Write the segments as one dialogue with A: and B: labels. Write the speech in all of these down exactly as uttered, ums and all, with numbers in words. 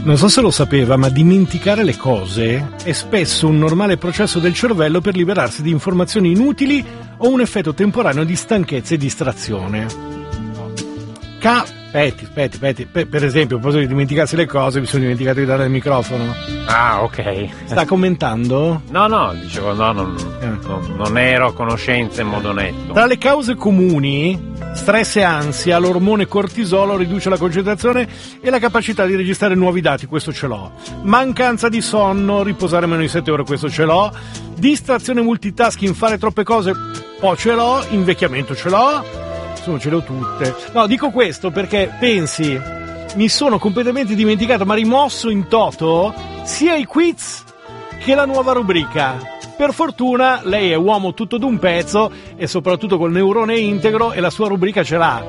A: Non so se lo sapeva, ma dimenticare le cose è spesso un normale processo del cervello per liberarsi di informazioni inutili o un effetto temporaneo di stanchezza e distrazione. Ca- aspetti, aspetti, aspetti. Per, per esempio, a proposito di dimenticarsi le cose, mi sono dimenticato di dare il microfono.
B: Ah, ok.
A: Sta commentando?
B: No, no, dicevo, no, non,
A: Eh.
B: non, non ero a conoscenza in modo netto.
A: Tra le cause comuni, stress e ansia, l'ormone cortisolo riduce la concentrazione e la capacità di registrare nuovi dati, questo ce l'ho. Mancanza di sonno, riposare meno di sette ore, questo ce l'ho. Distrazione multitasking, fare troppe cose, po' ce l'ho. Invecchiamento ce l'ho. Insomma, ce le ho tutte. No, dico questo perché, pensi, mi sono completamente dimenticato, ma rimosso in toto sia i quiz che la nuova rubrica. Per fortuna lei è uomo tutto d'un pezzo e soprattutto col neurone integro e la sua rubrica ce l'ha.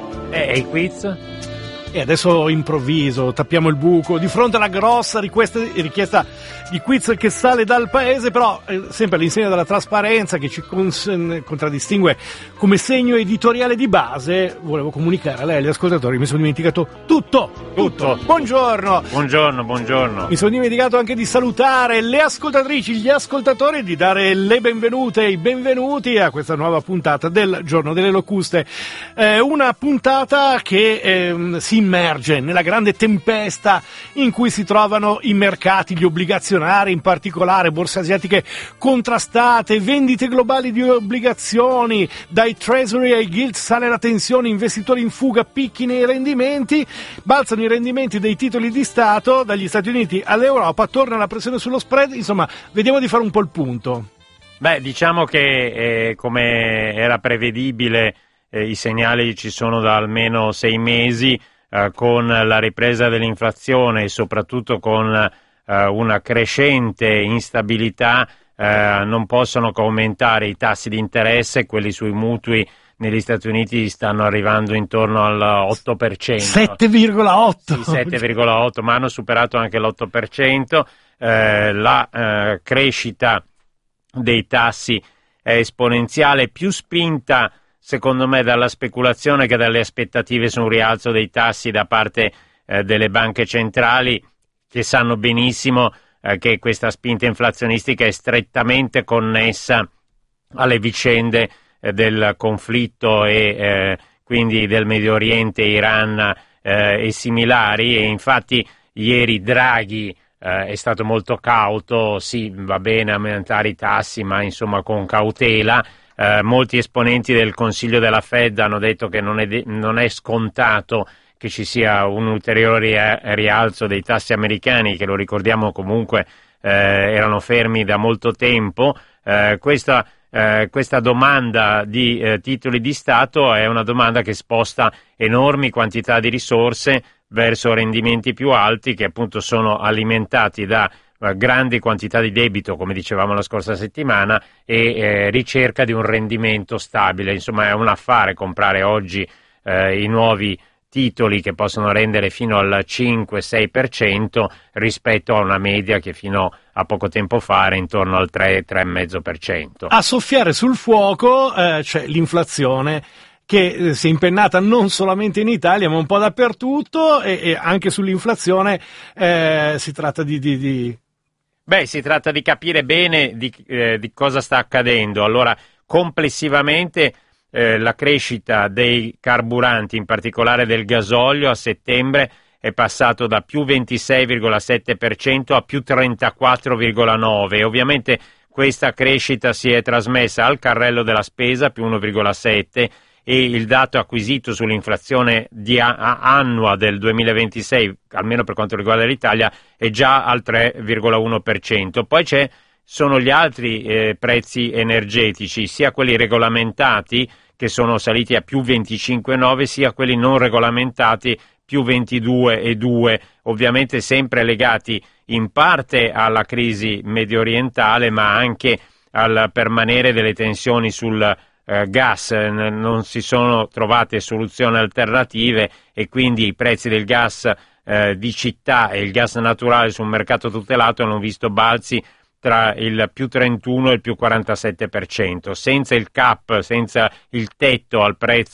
B: E i quiz?
A: E adesso improvviso, tappiamo il buco di fronte alla grossa richiesta, richiesta di quiz che sale dal paese, però eh, sempre all'insegna della trasparenza che ci cons- contraddistingue come segno editoriale di base. Volevo comunicare a lei e agli ascoltatori, mi sono dimenticato tutto, tutto. Buongiorno.
B: Buongiorno, buongiorno.
A: Mi sono dimenticato anche di salutare le ascoltatrici, gli ascoltatori e di dare le benvenute e i benvenuti a questa nuova puntata del Giorno delle Locuste. Eh, una puntata che eh, si immerge nella grande tempesta in cui si trovano i mercati, gli obbligazionari in particolare, borse asiatiche contrastate, vendite globali di obbligazioni, dai treasury ai gilt sale la tensione, investitori in fuga, picchi nei rendimenti, balzano i rendimenti dei titoli di Stato, dagli Stati Uniti all'Europa, torna la pressione sullo spread, insomma, vediamo di fare un po' il punto.
B: Beh, diciamo che eh, come era prevedibile, eh, i segnali ci sono da almeno sei mesi, eh, con la ripresa dell'inflazione e soprattutto con eh, una crescente instabilità, eh, non possono che aumentare i tassi di interesse, quelli sui mutui negli Stati Uniti stanno arrivando intorno all'otto per cento.
A: sette virgola otto!
B: Sì, sette virgola otto, ma hanno superato anche l'otto per cento. Eh, la eh, crescita dei tassi è esponenziale, più spinta secondo me dalla speculazione che dalle aspettative su un rialzo dei tassi da parte eh, delle banche centrali, che sanno benissimo eh, che questa spinta inflazionistica è strettamente connessa alle vicende eh, del conflitto e eh, quindi del Medio Oriente, Iran eh, e similari, e infatti ieri Draghi eh, è stato molto cauto. Sì, va bene aumentare i tassi, ma insomma con cautela. Eh, molti esponenti del Consiglio della Fed hanno detto che non è, de- non è scontato che ci sia un ulteriore rialzo dei tassi americani, che lo ricordiamo comunque eh, erano fermi da molto tempo. Eh, questa, eh, questa domanda di eh, titoli di Stato è una domanda che sposta enormi quantità di risorse verso rendimenti più alti, che appunto sono alimentati da grandi quantità di debito, come dicevamo la scorsa settimana, e eh, ricerca di un rendimento stabile. Insomma, è un affare comprare oggi eh, i nuovi titoli che possono rendere fino al cinque sei per cento rispetto a una media che fino a poco tempo fa era intorno al tre tre virgola cinque per cento.
A: A soffiare sul fuoco eh, c'è l'inflazione, che eh, si è impennata non solamente in Italia ma un po' dappertutto, e, e anche sull'inflazione eh, si tratta di... di, di...
B: Beh, si tratta di capire bene di, eh, di cosa sta accadendo. Allora, complessivamente eh, la crescita dei carburanti, in particolare del gasolio, a settembre è passato da più ventisei virgola sette per cento a più trentaquattro virgola nove per cento, e ovviamente questa crescita si è trasmessa al carrello della spesa, più uno virgola sette per cento, e il dato acquisito sull'inflazione di a- annua del duemilaventisei, almeno per quanto riguarda l'Italia, è già al tre virgola uno per cento. Poi c'è, sono gli altri eh, prezzi energetici, sia quelli regolamentati, che sono saliti a più venticinque virgola nove, sia quelli non regolamentati, più ventidue virgola due, ovviamente sempre legati in parte alla crisi medio orientale, ma anche al permanere delle tensioni sul Uh, gas. N- non si sono trovate soluzioni alternative, e quindi i prezzi del gas uh, di città e il gas naturale sul mercato tutelato hanno visto balzi tra il più trentuno e il più quarantasette per cento. Senza il cap, senza il tetto al prezzo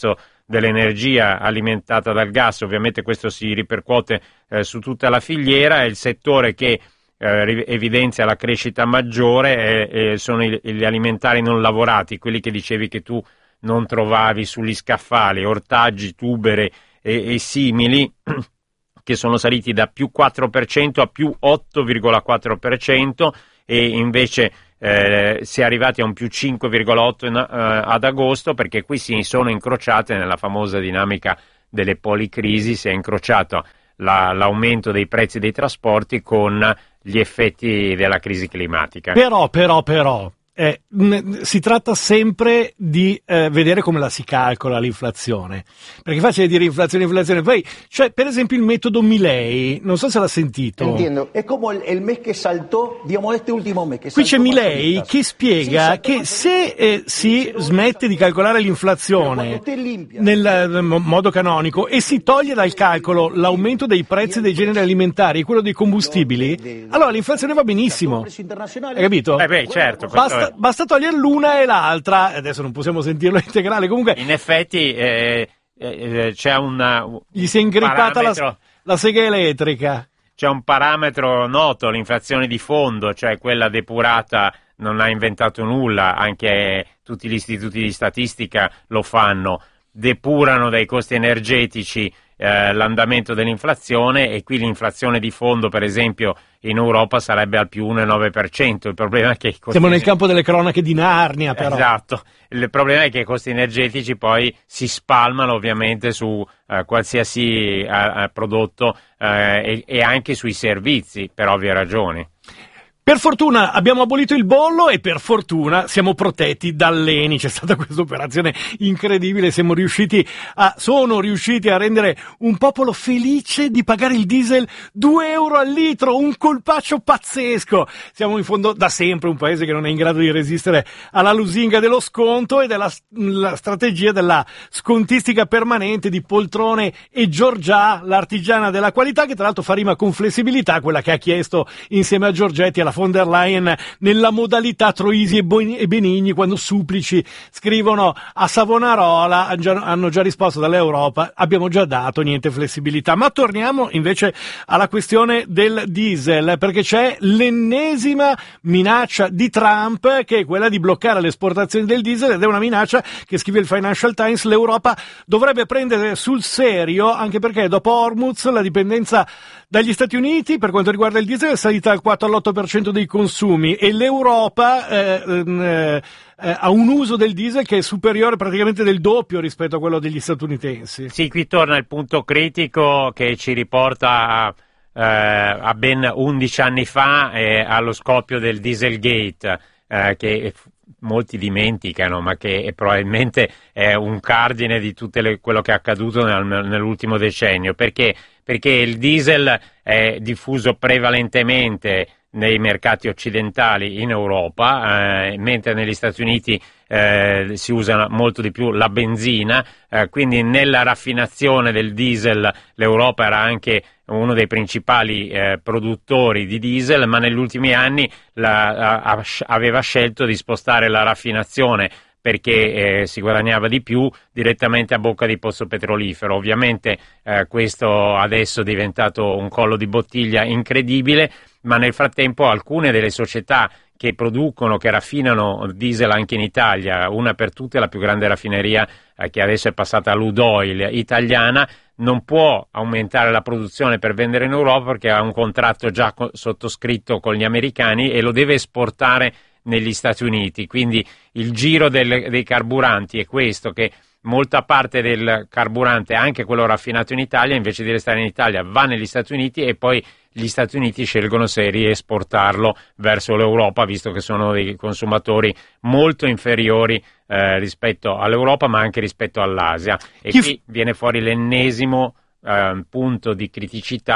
B: dell'energia alimentata dal gas. Ovviamente questo si ripercuote eh, su tutta la filiera. È il settore che eh, evidenzia la crescita maggiore e, e sono i, gli alimentari non lavorati, quelli che dicevi che tu non trovavi sugli scaffali, ortaggi, tubere e, e simili, che sono saliti da più quattro per cento a più otto virgola quattro per cento, e invece eh, si è arrivati a un più cinque virgola otto per cento in, eh, ad agosto, perché qui si sono incrociate nella famosa dinamica delle policrisi, si è incrociato la, l'aumento dei prezzi dei trasporti con gli effetti della crisi climatica.
A: Però, però, però... Eh, mh, si tratta sempre di eh, vedere come la si calcola l'inflazione, perché è facile dire inflazione, inflazione, poi cioè per esempio il metodo Milei, non so se l'ha sentito.
C: Entiendo, è come il, il mes che saltò, diciamo, este ultimo mes che
A: qui c'è Milei
C: Mazzolettas.
A: che spiega
C: Sì,
A: che se eh, si smette di calcolare l'inflazione nel, nel modo canonico e si toglie dal calcolo l'aumento dei prezzi dei generi alimentari e quello dei combustibili, allora l'inflazione va benissimo, hai capito?
B: Eh beh, certo,
A: Basta Basta togliere l'una e l'altra, adesso non possiamo sentirlo integrale, comunque...
B: In effetti eh, eh, c'è una...
A: Gli si è ingrippata la, la sega elettrica.
B: C'è un parametro noto, l'inflazione di fondo, cioè quella depurata, non ha inventato nulla, anche tutti gli istituti di statistica lo fanno, depurano dai costi energetici eh, l'andamento dell'inflazione, e qui l'inflazione di fondo, per esempio, in Europa sarebbe al più uno virgola nove per cento. Il problema è che i costi
A: siamo nel campo delle cronache di Narnia, però.
B: Esatto. Il problema è che i costi energetici poi si spalmano ovviamente su eh, qualsiasi eh, prodotto eh, e, e anche sui servizi, per ovvie ragioni.
A: Per fortuna abbiamo abolito il bollo e per fortuna siamo protetti dall'Eni. C'è stata questa operazione incredibile, siamo riusciti a, sono riusciti a rendere un popolo felice di pagare il diesel due euro al litro, un colpaccio pazzesco. Siamo in fondo da sempre un paese che non è in grado di resistere alla lusinga dello sconto e della la strategia della scontistica permanente di Poltrone e Giorgià, l'artigiana della qualità, che tra l'altro fa rima con flessibilità, quella che ha chiesto insieme a Giorgetti alla von der Leyen nella modalità Troisi e Benigni, quando supplici scrivono a Savonarola, hanno già risposto dall'Europa, abbiamo già dato, niente flessibilità. Ma torniamo invece alla questione del diesel, perché c'è l'ennesima minaccia di Trump, che è quella di bloccare le esportazioni del diesel, ed è una minaccia che, scrive il Financial Times, l'Europa dovrebbe prendere sul serio, anche perché dopo Hormuz la dipendenza dagli Stati Uniti per quanto riguarda il diesel è salita dal quattro all'otto per cento dei consumi, e l'Europa eh, eh, eh, ha un uso del diesel che è superiore praticamente del doppio rispetto a quello degli statunitensi.
B: Sì, qui torna il punto critico che ci riporta a, eh, a ben undici anni fa, eh, allo scoppio del Dieselgate, eh, che molti dimenticano, ma che probabilmente è un cardine di tutto quello che è accaduto nel, nell'ultimo decennio. Perché? Perché il diesel è diffuso prevalentemente nei mercati occidentali in Europa, eh, mentre negli Stati Uniti eh, si usa molto di più la benzina, eh, quindi nella raffinazione del diesel l'Europa era anche uno dei principali eh, produttori di diesel, ma negli ultimi anni la, a, aveva scelto di spostare la raffinazione perché eh, si guadagnava di più direttamente a bocca di pozzo petrolifero. Ovviamente eh, questo adesso è diventato un collo di bottiglia incredibile, ma nel frattempo alcune delle società che producono, che raffinano diesel anche in Italia, una per tutte la più grande raffineria eh, che adesso è passata a Ludoil italiana, non può aumentare la produzione per vendere in Europa perché ha un contratto già co- sottoscritto con gli americani e lo deve esportare negli Stati Uniti. Quindi il giro del, dei carburanti è questo, che molta parte del carburante, anche quello raffinato in Italia, invece di restare in Italia va negli Stati Uniti, e poi gli Stati Uniti scelgono se riesportarlo verso l'Europa, visto che sono dei consumatori molto inferiori eh, rispetto all'Europa, ma anche rispetto all'Asia. E
A: Chi
B: qui f- viene fuori l'ennesimo eh, punto di criticità,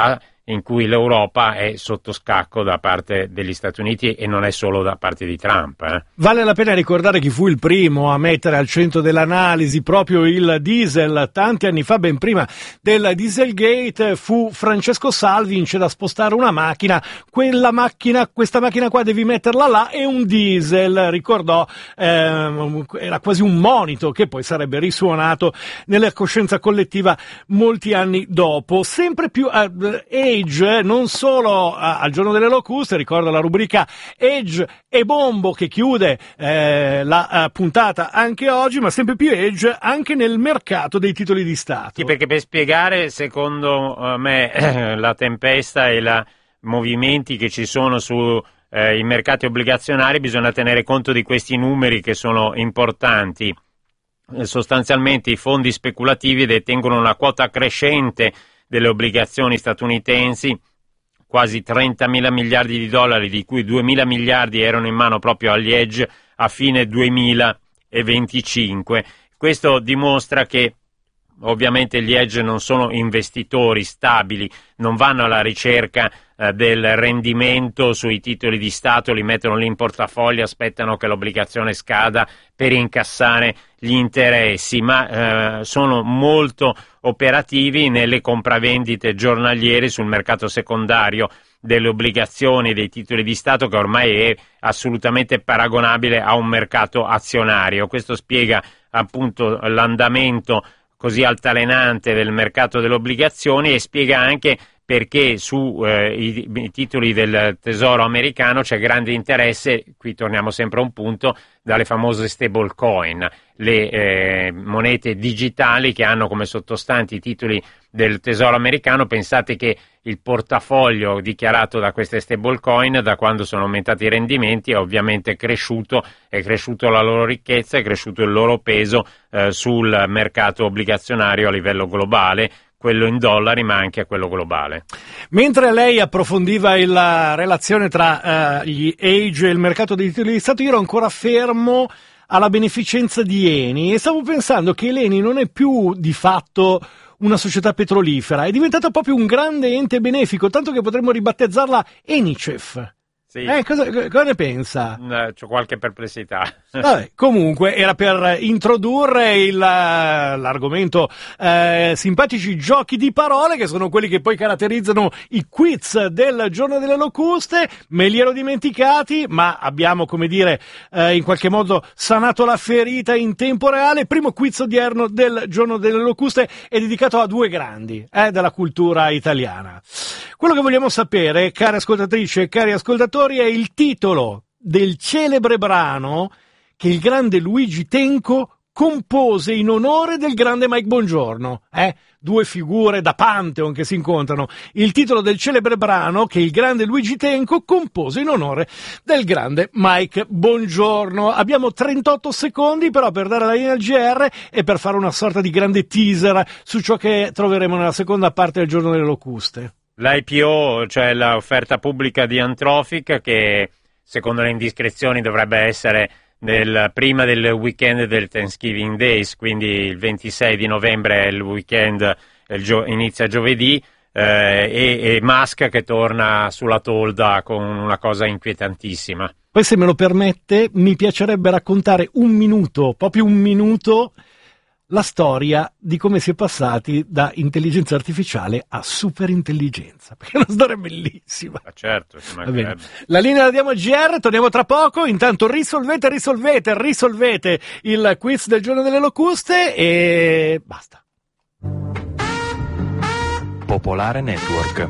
B: in cui l'Europa è sotto scacco da parte degli Stati Uniti e non è solo da parte di Trump. Eh.
A: Vale la pena ricordare chi fu il primo a mettere al centro dell'analisi proprio il diesel. Tanti anni fa, ben prima del Dieselgate, fu Francesco Salvi in c'è da spostare una macchina. Quella macchina, questa macchina qua devi metterla là, è un diesel, ricordò, ehm, era quasi un monito che poi sarebbe risuonato nella coscienza collettiva molti anni dopo. Sempre più eh, Age, non solo a, al giorno delle locuste, ricordo la rubrica Age e Bombo che chiude eh, la uh, puntata anche oggi, ma sempre più Age anche nel mercato dei titoli di Stato.
B: Sì, perché per spiegare, secondo uh, me, eh, la tempesta e i movimenti che ci sono sui eh, mercati obbligazionari, bisogna tenere conto di questi numeri che sono importanti. Eh, sostanzialmente i fondi speculativi detengono una quota crescente delle obbligazioni statunitensi, quasi trentamila miliardi di dollari, di cui duemila miliardi erano in mano proprio agli hedge a fine duemilaventicinque. Questo dimostra che ovviamente gli hedge non sono investitori stabili, non vanno alla ricerca eh, del rendimento sui titoli di Stato, li mettono lì in portafoglio, aspettano che l'obbligazione scada per incassare gli interessi, ma eh, sono molto operativi nelle compravendite giornaliere sul mercato secondario delle obbligazioni e dei titoli di Stato, che ormai è assolutamente paragonabile a un mercato azionario. Questo spiega appunto l'andamento così altalenante del mercato delle obbligazioni e spiega anche perché su eh, i, i titoli del tesoro americano c'è grande interesse, qui torniamo sempre a un punto, dalle famose stablecoin, le eh, monete digitali che hanno come sottostanti i titoli del tesoro americano. Pensate che il portafoglio dichiarato da queste stablecoin, da quando sono aumentati i rendimenti, è ovviamente cresciuto, è cresciuto la loro ricchezza, è cresciuto il loro peso eh, sul mercato obbligazionario a livello globale, quello in dollari ma anche a quello globale.
A: Mentre lei approfondiva il, la relazione tra uh, gli age e il mercato dei titoli di Stato, io ero ancora fermo alla beneficenza di Eni e stavo pensando che l'Eni non è più di fatto una società petrolifera, è diventata proprio un grande ente benefico, tanto che potremmo ribattezzarla Enicef.
B: Sì.
A: Eh, cosa, cosa ne pensa?
B: Eh, c'ho qualche perplessità.
A: Vabbè, comunque era per introdurre il, l'argomento eh, simpatici giochi di parole, che sono quelli che poi caratterizzano i quiz del giorno delle locuste. Me li ero dimenticati, ma abbiamo, come dire, eh, in qualche modo sanato la ferita in tempo reale. Il primo quiz odierno del giorno delle locuste è dedicato a due grandi eh, della cultura italiana. Quello che vogliamo sapere, care ascoltatrici e cari ascoltatori, è il titolo del celebre brano che il grande Luigi Tenco compose in onore del grande Mike Bongiorno. Eh? Due figure da Pantheon che si incontrano. Il titolo del celebre brano che il grande Luigi Tenco compose in onore del grande Mike Bongiorno. Abbiamo trentotto secondi però per dare la linea al G R e per fare una sorta di grande teaser su ciò che troveremo nella seconda parte del giorno delle locuste.
B: L'I P O, cioè l'offerta pubblica di Anthropic, che secondo le indiscrezioni dovrebbe essere nel, prima del weekend del Thanksgiving Days, quindi il ventisei di novembre è il weekend, il gio, inizia giovedì, eh, e, e Musk che torna sulla tolda con una cosa inquietantissima.
A: Poi, se me lo permette, mi piacerebbe raccontare un minuto, proprio un minuto, la storia di come si è passati da intelligenza artificiale a superintelligenza, perché è una storia bellissima.
B: Ma certo,
A: Va bene. La linea la diamo a G R, torniamo tra poco. Intanto risolvete, risolvete, risolvete il quiz del giorno delle locuste e basta.
D: Popolare Network.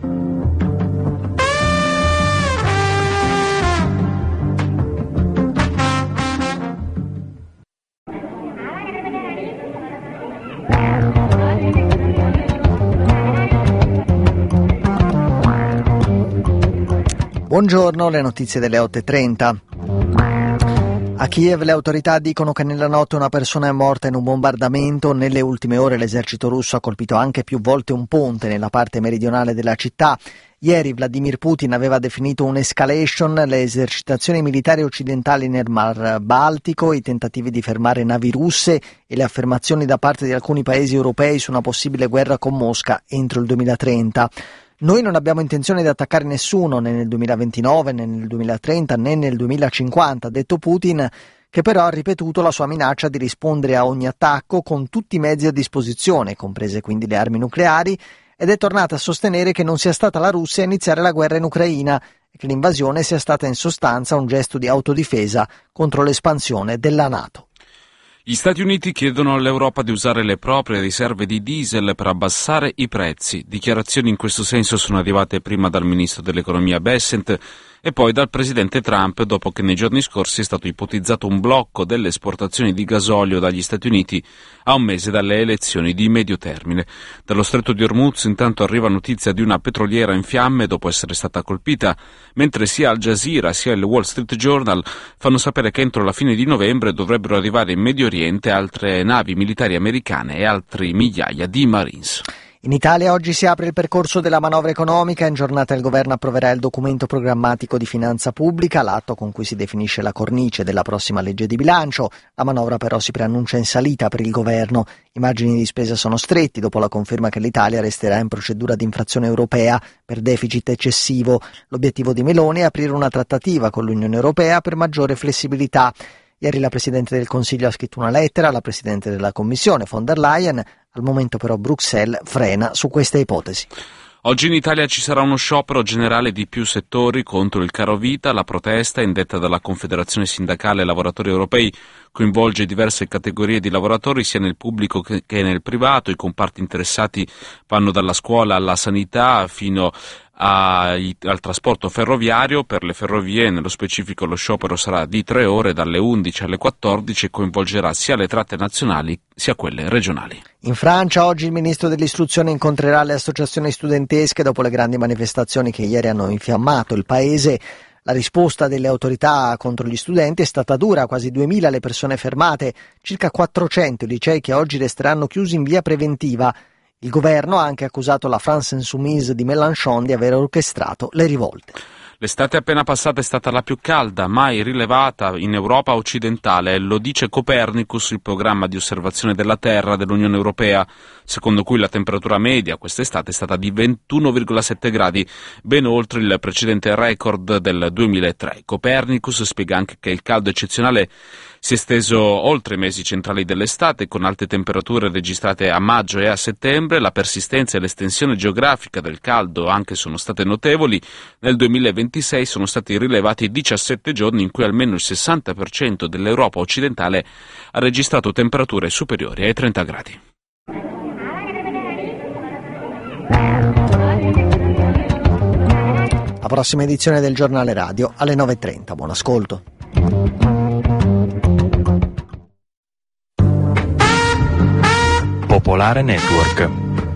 E: Buongiorno, le notizie delle otto e trenta. A Kiev le autorità dicono che nella notte una persona è morta in un bombardamento. Nelle ultime ore l'esercito russo ha colpito anche più volte un ponte nella parte meridionale della città. Ieri Vladimir Putin aveva definito un'escalation le esercitazioni militari occidentali nel Mar Baltico, i tentativi di fermare navi russe e le affermazioni da parte di alcuni paesi europei su una possibile guerra con Mosca entro il duemilatrenta. Noi non abbiamo intenzione di attaccare nessuno né nel duemilaventinove, né nel duemilatrenta, né nel duemilacinquanta, ha detto Putin, che però ha ripetuto la sua minaccia di rispondere a ogni attacco con tutti i mezzi a disposizione, comprese quindi le armi nucleari, ed è tornata a sostenere che non sia stata la Russia a iniziare la guerra in Ucraina e che l'invasione sia stata in sostanza un gesto di autodifesa contro l'espansione della NATO.
F: Gli Stati Uniti chiedono all'Europa di usare le proprie riserve di diesel per abbassare i prezzi. Dichiarazioni in questo senso sono arrivate prima dal ministro dell'economia Bessent e poi dal presidente Trump, dopo che nei giorni scorsi è stato ipotizzato un blocco delle esportazioni di gasolio dagli Stati Uniti a un mese dalle elezioni di medio termine. Dallo stretto di Hormuz intanto arriva notizia di una petroliera in fiamme dopo essere stata colpita, mentre sia Al Jazeera sia il Wall Street Journal fanno sapere che entro la fine di novembre dovrebbero arrivare in Medio Oriente altre navi militari americane e altri migliaia di Marines.
E: In Italia oggi si apre il percorso della manovra economica. In giornata il governo approverà il documento programmatico di finanza pubblica, l'atto con cui si definisce la cornice della prossima legge di bilancio. La manovra però si preannuncia in salita per il governo. I margini di spesa sono stretti dopo la conferma che l'Italia resterà in procedura di infrazione europea per deficit eccessivo. L'obiettivo di Meloni è aprire una trattativa con l'Unione Europea per maggiore flessibilità. Ieri la Presidente del Consiglio ha scritto una lettera alla Presidente della Commissione, von der Leyen. Al momento però Bruxelles frena su questa ipotesi.
F: Oggi in Italia ci sarà uno sciopero generale di più settori contro il caro vita. La protesta, indetta dalla Confederazione Sindacale Lavoratori Europei, coinvolge diverse categorie di lavoratori sia nel pubblico che nel privato. I comparti interessati vanno dalla scuola alla sanità fino al trasporto ferroviario. Per le ferrovie, nello specifico, lo sciopero sarà di tre ore, dalle undici alle quattordici, e coinvolgerà sia le tratte nazionali sia quelle regionali.
E: In Francia oggi il ministro dell'istruzione incontrerà le associazioni studentesche dopo le grandi manifestazioni che ieri hanno infiammato il paese. La risposta delle autorità contro gli studenti è stata dura, quasi duemila le persone fermate, circa quattrocento i licei che oggi resteranno chiusi in via preventiva. Il governo ha anche accusato la France Insoumise di Mélenchon di aver orchestrato le rivolte.
F: L'estate appena passata è stata la più calda mai rilevata in Europa occidentale, lo dice Copernicus, il programma di osservazione della Terra dell'Unione Europea, secondo cui la temperatura media quest'estate è stata di ventuno virgola sette gradi, ben oltre il precedente record del duemilatré. Copernicus spiega anche che il caldo eccezionale si è esteso oltre i mesi centrali dell'estate, con alte temperature registrate a maggio e a settembre. La persistenza e l'estensione geografica del caldo anche sono state notevoli. Nel duemilaventisei sono stati rilevati diciassette giorni in cui almeno il sessanta per cento dell'Europa occidentale ha registrato temperature superiori ai trenta gradi.
E: La prossima edizione del Giornale Radio alle nove e trenta. Buon ascolto.
D: Popolare Network.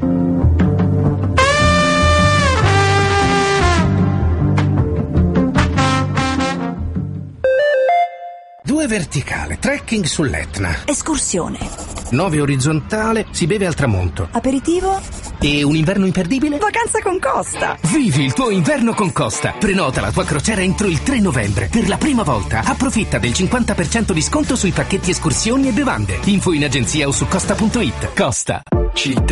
G: Due verticale, trekking sull'Etna.
H: Escursione.
G: Nove orizzontale, si beve al tramonto.
H: Aperitivo.
G: E un inverno imperdibile?
H: Vacanza con Costa.
G: Vivi il tuo inverno con Costa. Prenota la tua crociera entro il tre novembre. Per la prima volta approfitta del cinquanta per cento di sconto sui pacchetti escursioni e bevande. Info in agenzia o su costa punto it. Costa.
I: Città